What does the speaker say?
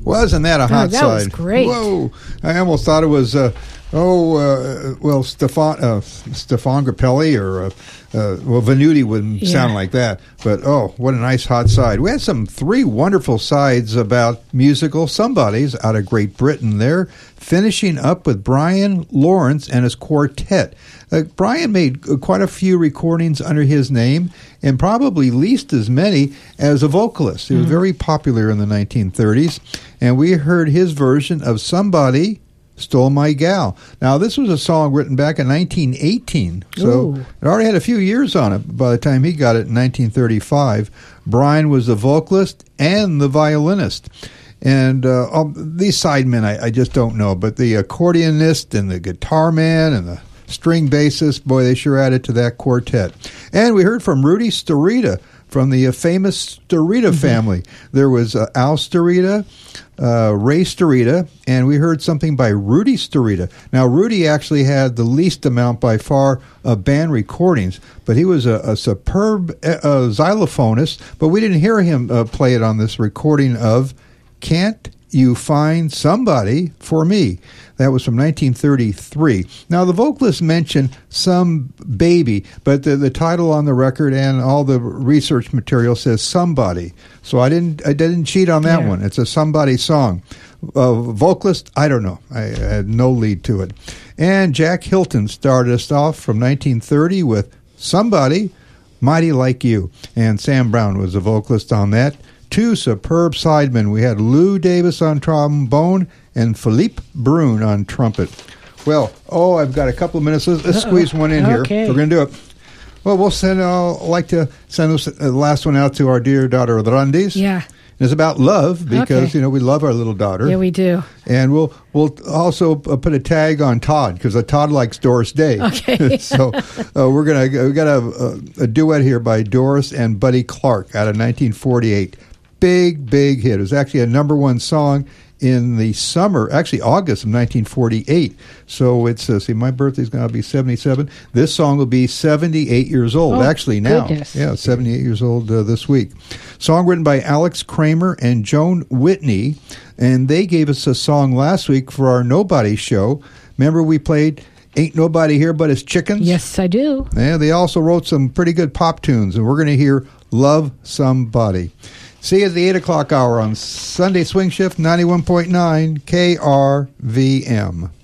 Wasn't that a hot side? That was great. Whoa. I almost thought it was, Stefan Grappelli or, Venuti wouldn't sound like that. But, what a nice hot side. We had 3 wonderful sides about musical somebodies out of Great Britain there, finishing up with Brian Lawrence and his quartet. Brian made quite a few recordings under his name, and probably least as many as a vocalist. He was very popular in the 1930s, and we heard his version of Somebody Stole My Gal. Now, this was a song written back in 1918, so it already had a few years on it by the time he got it in 1935. Brian was the vocalist and the violinist. And these sidemen, I just don't know, but the accordionist and the guitar man and the string bassist, boy, they sure added to that quartet. And we heard from Rudy Starita from the famous Starita family. There was Al Starita, Ray Starita, and we heard something by Rudy Starita. Now, Rudy actually had the least amount by far of band recordings, but he was a superb xylophonist, but we didn't hear him play it on this recording of Can't You Find Somebody for Me. That was from 1933. Now, the vocalist mentioned Some Baby, but the title on the record and all the research material says Somebody. So I didn't cheat on that one. It's a Somebody song. Vocalist, I don't know. I had no lead to it. And Jack Hilton started us off from 1930 with Somebody, Mighty Like You. And Sam Brown was the vocalist on that. 2 superb sidemen. We had Lou Davis on trombone and Philippe Brun on trumpet. Well, I've got a couple of minutes. Let's squeeze one in here. We're going to do it. Well, I'd like to send the last one out to our dear daughter, Randis. Yeah. It's about love because, we love our little daughter. Yeah, we do. And we'll also put a tag on Todd because Todd likes Doris Day. Okay. So we got a duet here by Doris and Buddy Clark out of 1948. Big hit. It was actually a number 1 song in the summer, actually August of 1948. So it's, my birthday's going to be 77. This song will be 78 years old, actually now. Goodness. Yeah, 78 years old this week. Song written by Alex Kramer and Joan Whitney, and they gave us a song last week for our Nobody show. Remember we played Ain't Nobody Here But His Chickens? Yes, I do. Yeah, they also wrote some pretty good pop tunes, and we're going to hear Love Somebody. See you at the 8 o'clock hour on Sunday Swing Shift 91.9 KRVM.